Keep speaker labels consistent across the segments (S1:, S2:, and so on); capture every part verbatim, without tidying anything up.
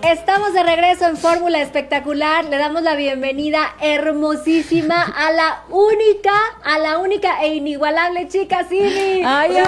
S1: Estamos de regreso en Fórmula Espectacular. Le damos la bienvenida hermosísima a la única, a la única e inigualable chica Simi.
S2: ¡Ay,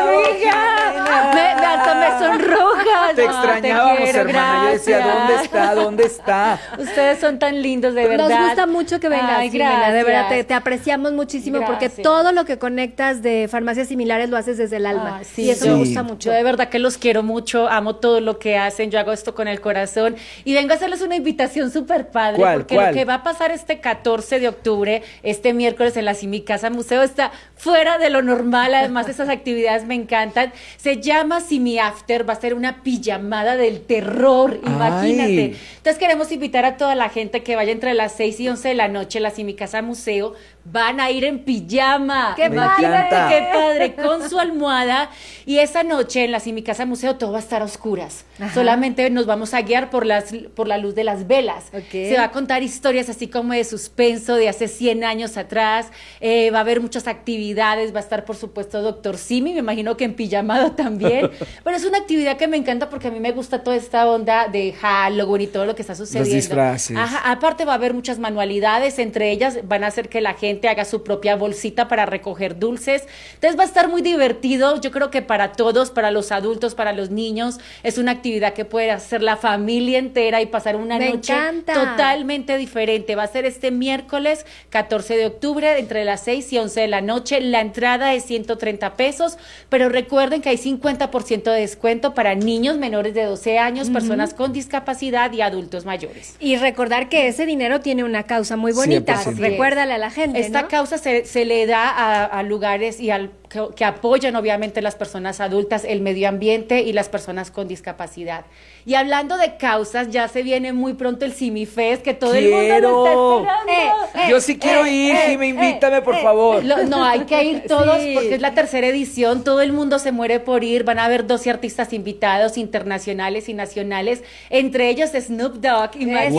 S2: amiga! Me, me, hasta me sonrojas.
S3: Te
S2: No,
S3: extrañábamos,
S2: te quiero,
S3: hermana. Yo decía,
S2: gracias.
S3: ¿dónde está? ¿Dónde está?
S2: Ustedes son tan lindos, de verdad.
S1: Nos gusta mucho que vengas,
S2: Ay,
S1: Jimena,
S2: gracias.
S1: de verdad, te, te apreciamos muchísimo
S2: Gracias.
S1: porque todo lo que conectas de farmacias similares lo haces desde el alma.
S2: Ah, sí,
S1: y eso
S3: sí.
S1: me gusta mucho.
S2: Yo de verdad que los quiero mucho, amo todo lo que hacen, yo hago esto con el corazón y vengo a hacerles una invitación súper padre,
S3: ¿Cuál,
S2: porque
S3: cuál?
S2: lo que va a pasar este catorce de octubre, este miércoles en la Simi Casa Museo está fuera de lo normal, además esas actividades me encantan, se llama Simi After, va a ser una pijamada del terror, imagínate.
S3: Ay.
S2: Entonces queremos invitar a toda la gente que vaya entre las seis y once de la noche a la Simi Casa Museo, van a ir en pijama.
S1: ¡Qué
S3: Me
S1: padre!
S3: encanta.
S2: Qué padre, con su almohada. Y esa noche en la Simi Casa Museo todo va a estar a oscuras.
S1: Ajá.
S2: Solamente nos vamos a guiar por las por la luz de las velas.
S1: Ok.
S2: Se va a contar historias así como de suspenso de hace cien años atrás. Eh, va a haber muchas actividades. Va a estar, por supuesto, doctor Simi. Me imagino que en pijamado también. Pero es una actividad que me encanta porque a mí me gusta toda esta onda de Halloween y todo lo que está sucediendo.
S3: disfraces.
S2: Ajá. Aparte va a haber muchas manualidades. Entre ellas van a hacer que la gente haga su propia bolsita para recoger dulces. Entonces va a estar muy divertido. Yo creo que para todos, para los adultos, para los niños, es una actividad que puede hacer la familia entera y pasar una
S1: Me
S2: noche
S1: encanta.
S2: totalmente diferente. Va a ser este miércoles catorce de octubre entre las seis y once de la noche. La entrada es ciento treinta pesos, pero recuerden que hay cincuenta por ciento de descuento para niños menores de doce años, uh-huh, personas con discapacidad y adultos mayores.
S1: Y recordar que ese dinero tiene una causa muy bonita.
S3: cien por ciento.
S1: Recuérdale a la gente,
S2: Esta
S1: ¿no?
S2: causa se, se le da a, a lugares y al que, que apoyan obviamente las personas adultas, el medio ambiente y las personas con discapacidad. Y hablando de causas, ya se viene muy pronto el Simifest, que todo
S3: ¡Quiero!
S2: el mundo lo está esperando.
S1: Eh, eh,
S3: Yo sí quiero
S1: eh,
S3: ir,
S1: eh,
S3: Jimmy,
S1: eh,
S3: invítame, por
S1: eh.
S3: favor.
S2: Lo- no, hay que ir todos
S1: Sí.
S2: porque es la tercera edición, todo el mundo se muere por ir, van a haber doce artistas invitados internacionales y nacionales, entre ellos Snoop Dogg, imagínate,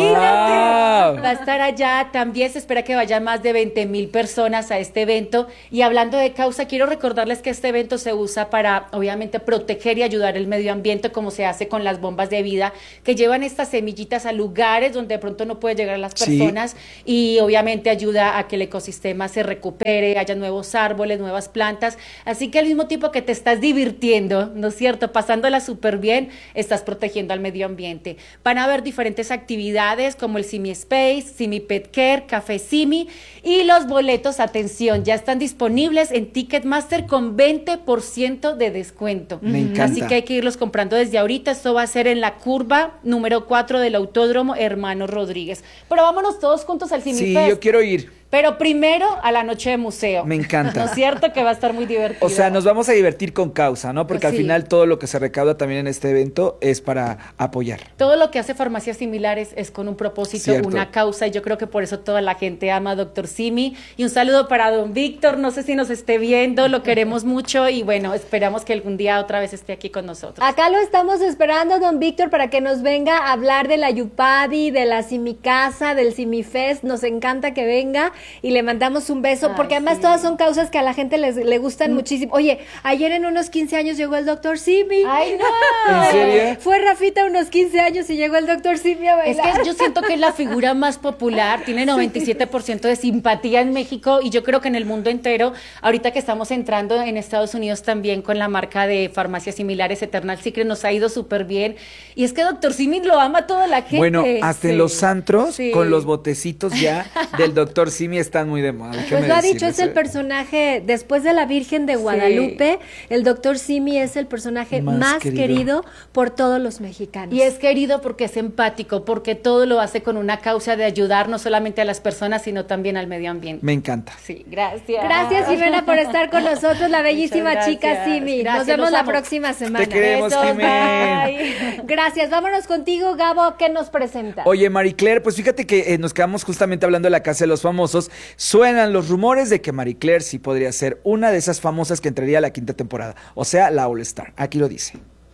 S3: Wow.
S2: va a estar allá, también se espera que vayan más de veinte mil personas a este evento, y hablando de causa, quiero recordarles que este evento se usa para, obviamente, proteger y ayudar el medio ambiente, como se hace con las bombas de vida, que llevan estas semillitas a lugares donde de pronto no puede llegar las
S3: Sí.
S2: personas, y obviamente ayuda a que el ecosistema se recupere, haya nuevos árboles, nuevas plantas, así que al mismo tiempo que te estás divirtiendo, ¿no es cierto?, pasándola súper bien, estás protegiendo al medio ambiente. Van a haber diferentes actividades como el Simi Space, Simi Pet Care, Café Simi, y los boletos, atención, ya están disponibles en Ticketmaster con veinte por ciento de descuento.
S3: Me encanta.
S2: Así que hay que irlos comprando desde ahorita. Esto va a ser en la curva número cuatro del Autódromo Hermano Rodríguez. Pero vámonos todos juntos al Simi
S3: Sí,
S2: Fest.
S3: yo quiero ir.
S2: Pero primero a la noche de museo.
S3: Me encanta.
S2: ¿No es cierto? Que va a estar muy divertido.
S3: O sea, nos vamos a divertir con causa, ¿no? Porque al
S2: Sí.
S3: final todo lo que se recauda también en este evento es para apoyar.
S2: Todo lo que hace Farmacias Similares es con un propósito,
S3: Cierto.
S2: una causa, y yo creo que por eso toda la gente ama a doctor Simi. Y un saludo para don Víctor, no sé si nos esté viendo, lo queremos mucho y bueno, esperamos que algún día otra vez esté aquí con nosotros.
S1: Acá lo estamos esperando, don Víctor, para que nos venga a hablar de la Yupadi, de la Simicasa, del Simifest. Nos encanta que venga y le mandamos un beso,
S2: Ay,
S1: porque además
S2: sí.
S1: todas son causas que a la gente les, le gustan muchísimo. Oye, ayer en unos quince años llegó el doctor Simi.
S2: ¡Ay, no!
S3: ¿En serio?
S1: Fue Rafita unos quince años y llegó el doctor Simi a
S2: Es
S1: bailar.
S2: que yo siento que es la figura más popular, tiene noventa y siete por ciento de simpatía en México y yo creo que en el mundo entero, ahorita que estamos entrando en Estados Unidos también con la marca de farmacias similares Eternal Secret, nos ha ido súper bien. Y es que doctor Simi lo ama toda la gente.
S3: Bueno, hasta en
S2: Sí.
S3: los antros,
S2: Sí.
S3: con los botecitos ya del doctor Simi están muy de moda.
S1: Pues
S3: déjeme
S1: lo ha dicho,
S3: decirles,
S1: es el
S3: ¿eh?
S1: personaje, después de la Virgen de Guadalupe, el doctor Simi es el personaje más,
S3: Más
S1: querido.
S3: querido.
S1: por todos los mexicanos.
S2: Y es querido porque es empático, porque todo lo hace con una causa de ayudar no solamente a las personas, sino también al medio ambiente.
S3: Me encanta.
S2: Sí, gracias.
S1: Gracias, Jimena, por estar con nosotros, la bellísima
S2: Muchas
S1: chica
S2: gracias.
S1: Simi.
S2: Gracias,
S1: Nos vemos
S2: los
S1: la
S2: amo.
S1: próxima semana.
S3: Te queremos,
S2: Besos,
S3: Jimena.
S2: bye.
S1: Gracias, vámonos contigo, Gabo, ¿qué nos presenta?
S3: Oye, Marie Claire, pues fíjate que eh, nos quedamos justamente hablando de la Casa de los Famosos. Suenan los rumores de que Marie Claire sí podría ser una de esas famosas que entraría a la quinta temporada, o sea, la All Star. Aquí lo dice.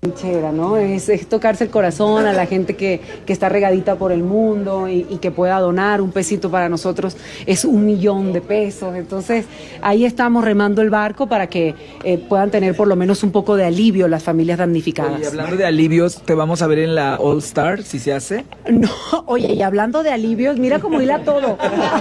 S4: Trinchera, ¿no? Es, es tocarse el corazón a la gente que, que está regadita por el mundo y, y que pueda donar un pesito para nosotros, es un millón de pesos. Entonces, ahí estamos remando el barco para que eh, puedan tener por lo menos un poco de alivio las familias damnificadas.
S3: Y hablando de alivios, ¿te vamos a ver en la All Star, si se hace?
S4: No, oye, y hablando de alivios, mira cómo hila todo.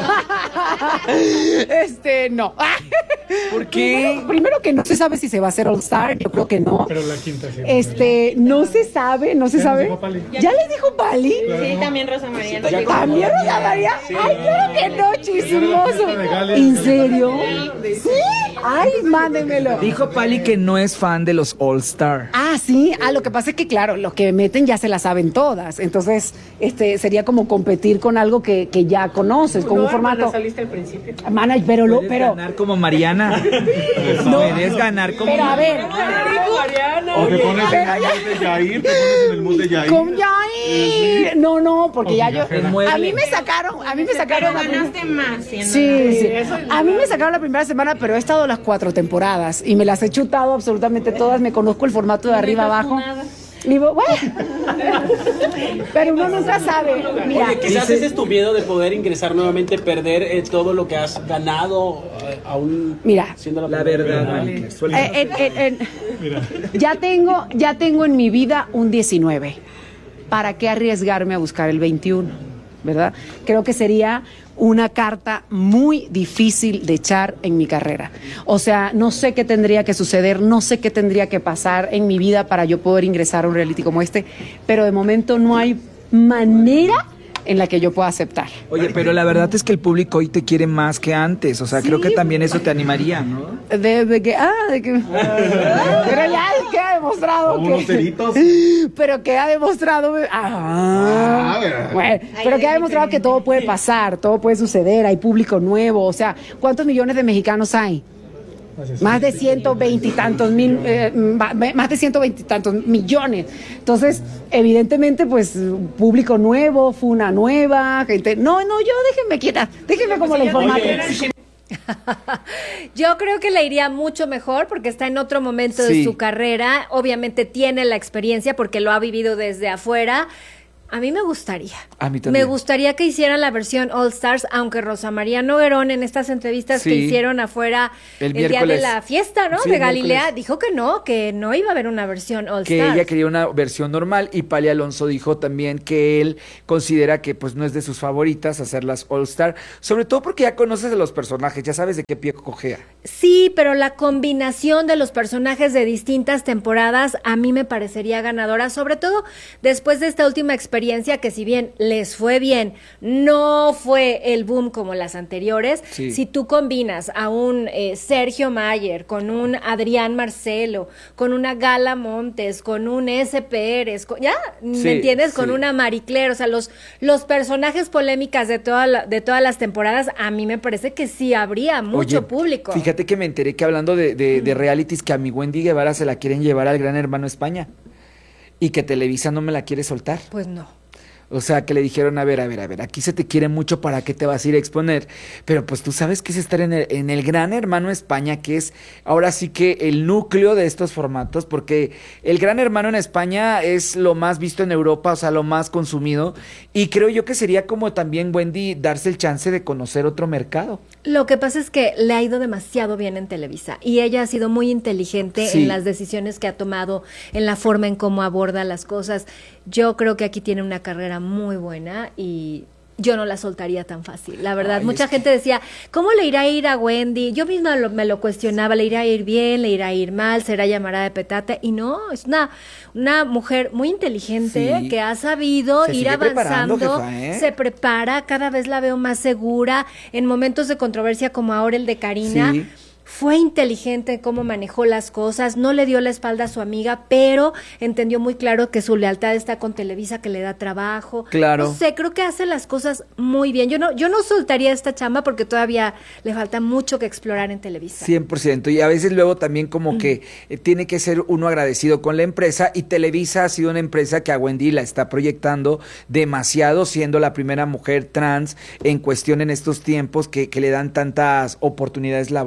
S4: Este, no.
S3: ¿Por qué?
S4: Primero, primero que no se sabe si se va a hacer All Star, yo creo que no.
S5: Pero la quinta sí.
S4: Este, no se sabe, no se
S5: ¿Ya
S4: sabe.
S5: les dijo Pali?
S4: ¿Ya les dijo Pali?
S6: Sí, también Rosa María. nos dijo.
S4: ¿También Rosa María? Ay, claro que no, chismoso. ¿En serio? ¿Sí? Ay, mándenmelo.
S3: Dijo Pali que no es fan de los All Star.
S4: Ah, sí. Ah, lo que pasa es que, claro, los que meten ya se la saben todas. Entonces, este, sería como competir con algo que, que ya conoces, con
S6: No,
S4: un formato.
S6: hermana, saliste al principio.
S4: Mana, pero lo,
S3: Puedes
S4: pero.
S3: ganar como Mariana. Puedes ganar como
S4: Pero a ver.
S5: O te pones en el mood de Yair, te pones en el mood de Yair.
S4: Con Yair. No, no, porque ya yo.
S3: El mueble.
S4: A mí me sacaron, a mí me sacaron.
S6: Pero
S4: la
S6: ganaste
S4: primera-
S6: más. siendo
S4: Sí, sí.
S6: eso es
S4: A mí me sacaron la primera semana, pero he estado las cuatro temporadas y me las he chutado absolutamente todas. Me conozco el formato de arriba abajo. Y bo- bueno, pero uno nunca sabe. Mira,
S7: Oye, quizás ese es tu miedo de poder ingresar nuevamente, perder eh, todo lo que has ganado, eh, aún
S4: Mira.
S7: siendo la,
S3: La
S7: primera.
S3: verdad, Marie, suelta.
S4: eh, eh, eh, eh, ya tengo, ya tengo en mi vida un diecinueve. ¿Para qué arriesgarme a buscar el veintiuno? ¿Verdad? Creo que sería una carta muy difícil de echar en mi carrera. O sea, no sé qué tendría que suceder, no sé qué tendría que pasar en mi vida para yo poder ingresar a un reality como este, pero de momento no hay manera en la que yo pueda aceptar.
S3: Oye, pero la verdad es que el público hoy te quiere más que antes. O sea, creo que también eso te animaría, ¿no?
S4: De, de que, ah, de que, pero ya queda demostrado
S5: Como unos
S4: que,
S5: ceritos.
S4: pero queda demostrado, ah,
S5: Ah, bueno.
S4: bueno, pero queda demostrado que todo puede pasar, todo puede suceder, hay público nuevo, o sea, ¿cuántos millones de mexicanos hay? Más de ciento veinte y tantos mil, eh, ma- más de ciento veinte y tantos millones. Entonces, evidentemente, pues, público nuevo, funa nueva, gente. No, no, yo déjenme quieta, déjenme como la información.
S1: Yo creo que le iría mucho mejor porque está en otro momento
S3: Sí.
S1: de su carrera. Obviamente tiene la experiencia porque lo ha vivido desde afuera. A mí me gustaría.
S3: A mí también.
S1: Me gustaría que hicieran la versión All Stars, aunque Rosa María Noguerón en estas entrevistas
S3: Sí.
S1: que hicieron afuera
S3: El
S1: el, día de
S3: miércoles.
S1: la fiesta, ¿no?
S3: Sí,
S1: de
S3: el
S1: Galilea,
S3: miércoles.
S1: dijo que no, que no iba a haber una versión All
S3: Que
S1: Stars.
S3: ella quería una versión normal y Pali Alonso dijo también que él considera que pues no es de sus favoritas hacer las All Star, sobre todo porque ya conoces a los personajes, ya sabes de qué pie cojea.
S1: Sí, pero la combinación de los personajes de distintas temporadas a mí me parecería ganadora, sobre todo después de esta última experiencia que si bien les fue bien, no fue el boom como las anteriores.
S3: Sí.
S1: Si tú combinas a un eh, Sergio Mayer con un Adrián Marcelo, con una Gala Montes, con un S. Pérez, con- ¿ya? ¿Me
S3: Sí,
S1: entiendes? Con
S3: sí.
S1: una Marie Claire, o sea, los, los personajes polémicas de, toda la- de todas las temporadas, a mí me parece que sí habría mucho
S3: Oye,
S1: público.
S3: Fíjate que me enteré que hablando de, de, de realities, que a mi Wendy Guevara se la quieren llevar al Gran Hermano España y que Televisa no me la quiere soltar.
S1: Pues no.
S3: O sea, que le dijeron, a ver, a ver, a ver, aquí se te quiere mucho, ¿para qué te vas a ir a exponer? Pero pues tú sabes que es estar en el, en el Gran Hermano España, que es ahora sí que el núcleo de estos formatos, porque el Gran Hermano en España es lo más visto en Europa, o sea, lo más consumido, y creo yo que sería como también, Wendy, darse el chance de conocer otro mercado.
S1: Lo que pasa es que le ha ido demasiado bien en Televisa y ella ha sido muy inteligente
S3: Sí.
S1: en las decisiones que ha tomado, en la forma en cómo aborda las cosas. Yo creo que aquí tiene una carrera muy buena y yo no la soltaría tan fácil. La verdad,
S3: Ay,
S1: mucha
S3: es que-
S1: gente decía, ¿cómo le irá a ir a Wendy? Yo misma lo- me lo cuestionaba, ¿le irá a ir bien? ¿Le irá a ir mal? ¿Será llamada de petate? Y no, es una, una mujer muy inteligente
S3: Sí.
S1: que ha sabido
S3: Se
S1: ir
S3: sigue preparando,
S1: avanzando,
S3: jefa, ¿eh?
S1: se prepara, cada vez la veo más segura en momentos de controversia como ahora el de Karina.
S3: Sí.
S1: Fue inteligente en cómo manejó las cosas, no le dio la espalda a su amiga, pero entendió muy claro que su lealtad está con Televisa, que le da trabajo.
S3: Claro.
S1: No sé, creo que hace las cosas muy bien. Yo no, yo no soltaría esta chamba porque todavía le falta mucho que explorar en Televisa.
S3: cien por ciento. Y a veces luego también como que eh, tiene que ser uno agradecido con la empresa, y Televisa ha sido una empresa que a Wendy la está proyectando demasiado, siendo la primera mujer trans en cuestión en estos tiempos que, que le dan tantas oportunidades laborales, ¿no?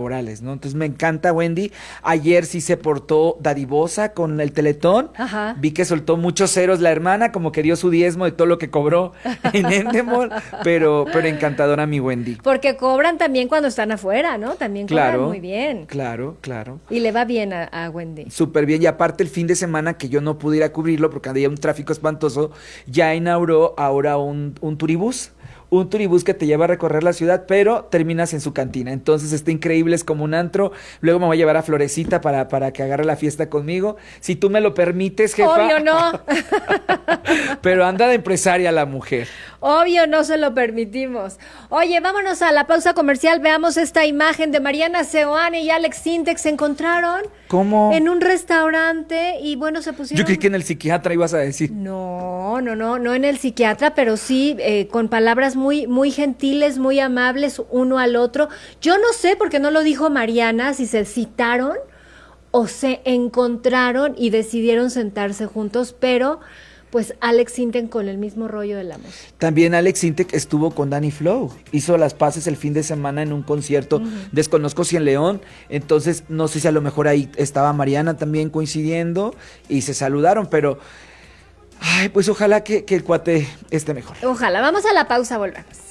S3: ¿no? Entonces me encanta Wendy. Ayer sí se portó dadivosa con el Teletón.
S1: Ajá.
S3: Vi que soltó muchos ceros la hermana, como que dio su diezmo de todo lo que cobró en Endemol, pero, pero encantadora mi Wendy.
S1: Porque cobran también cuando están afuera, ¿no? También cobran
S3: Claro,
S1: muy bien.
S3: claro, claro.
S1: Y le va bien a, a Wendy.
S3: Súper bien, y aparte el fin de semana que yo no pude ir a cubrirlo porque había un tráfico espantoso, ya inauguró ahora un, un turibús, un turibús que te lleva a recorrer la ciudad, pero terminas en su cantina, entonces está increíble, es como un antro. Luego me voy a llevar a Florecita para, para que agarre la fiesta conmigo, si tú me lo permites, jefa.
S1: Obvio no.
S3: Pero anda de empresaria la mujer.
S1: Obvio no se lo permitimos. Oye, vámonos a la pausa comercial, veamos esta imagen de Mariana Seoane y Alex Sintek, se encontraron
S3: ¿Cómo?
S1: en un restaurante y bueno, se pusieron...
S3: Yo creí que en el psiquiatra ibas a decir.
S1: No, no, no, no en el psiquiatra, pero sí eh, con palabras muy, muy gentiles, muy amables uno al otro. Yo no sé, porque no lo dijo Mariana, si se citaron o se encontraron y decidieron sentarse juntos, pero pues Alex Sintek con el mismo rollo de la música.
S3: También Alex Sintek estuvo con Danny Flow, hizo las paces el fin de semana en un concierto, uh-huh. Desconozco si en León, entonces no sé si a lo mejor ahí estaba Mariana también coincidiendo y se saludaron, pero ay, pues ojalá que, que el cuate esté mejor.
S1: Ojalá, vamos a la pausa, volvemos.